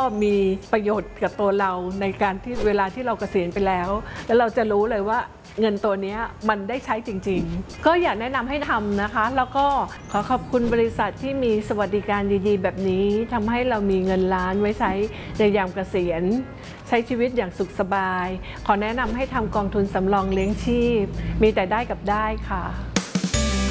มีประโยชน์กับตัวเราในการที่เวลาที่เราเกษียณไปแล้วเราจะรู้เลยว่าเงินตัวนี้มันได้ใช้จริงๆก็อยากแนะนำให้ทำนะคะแล้วก็ขอขอบคุณบริษัทที่มีสวัสดิการดีๆแบบนี้ทำให้เรามีเงินล้านไว้ใช้ในยามเกษียณใช้ชีวิตอย่างสุขสบายขอแนะนำให้ทำกองทุนสำรองเลี้ยงชีพมีแต่ได้กับได้ค่ะ